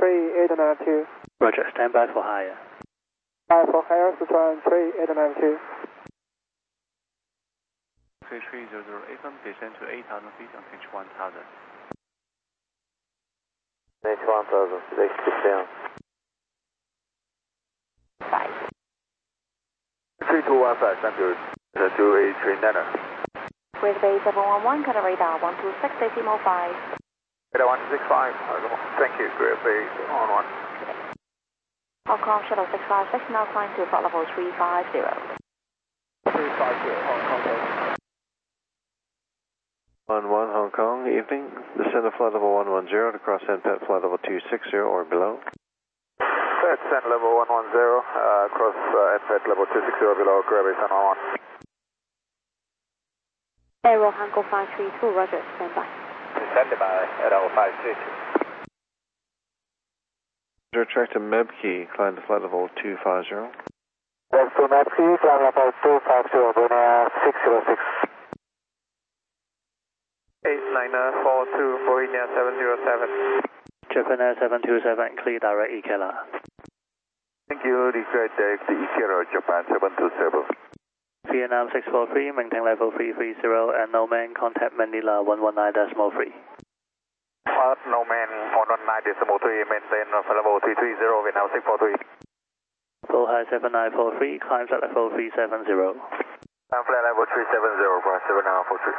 3892. Roger, stand by for higher. For higher, Sichuan 3892. 33008 descend to 8,000 feet and pitch 1,000. 91,000, next down. 3215, thank you. The 2839er. With base 711, cut radar 126, decimal 5. Radar 165, thank you, great base on 1. Hong Kong Shuttle 656, now climb to flight level 350. 350, Hong Kong. 11 Hong Kong, evening. Descend to flight level 110 to cross NPET flight level 260 or below. Descend level 110, cross NPET level 260 or below, grab base on 1. Aero Hanko 532, roger, stand by. Descend by Aero 532. Track to Mebkey, climb to flight level 250. That's to Mebkey, climb level 250, Boeing 606. 8942, Boeing 707. Japan Air 727, clear direct EKLA. Thank you, direct EKLA, Japan 727. Vietnam 643, maintain level 330 and no man, contact Manila 119.3. No man, 119.3, maintain level 330, Vietnam 643. Full high 7943, climbs at level 370. Flight level 370, cross 7943.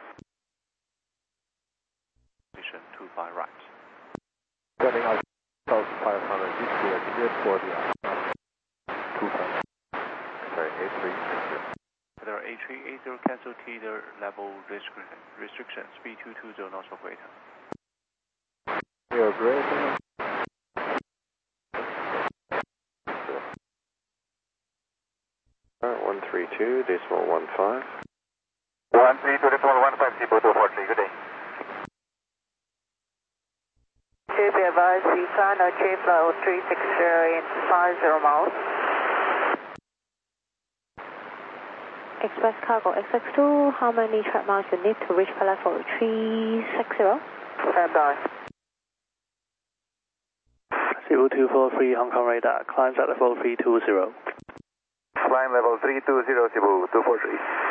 Position 25 right. Turning out 1,500, this clear, cleared for the 25. Sorry, 8360. There are A380 cancel teeter level restriction, speed 220 knots or greater. You're great. 132, decimal 15. 132, decimal 15, Tipo 240, good day. JP advise, we signed our J flow 360 in 50 miles. Express cargo XX2, how many track miles you need to reach level 360? Stand by. 0243 Hong Kong radar, climbs at level 320. Climb level 320, Cebu 243.